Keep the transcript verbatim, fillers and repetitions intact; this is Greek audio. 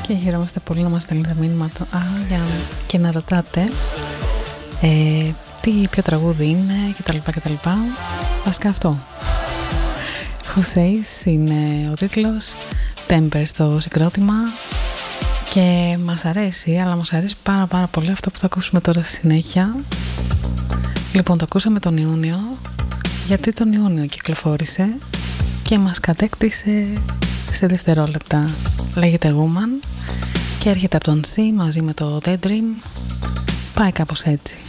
Και χαιρόμαστε πολύ να μας στέλνετε μήνυματα Α, για... και να ρωτάτε ε, τι ποιο τραγούδι είναι κτλ. κτλ. Βασικά αυτό. Χουσέις είναι ο τίτλος, Temper στο συγκρότημα και μας αρέσει, αλλά μας αρέσει πάρα πάρα πολύ αυτό που θα ακούσουμε τώρα στη συνέχεια. Λοιπόν, το ακούσαμε τον Ιούνιο γιατί τον Ιούνιο κυκλοφόρησε και μας κατέκτησε σε δευτερόλεπτα. Λέγεται Woman και έρχεται από τον C μαζί με το Daydream. Πάει κάπως έτσι.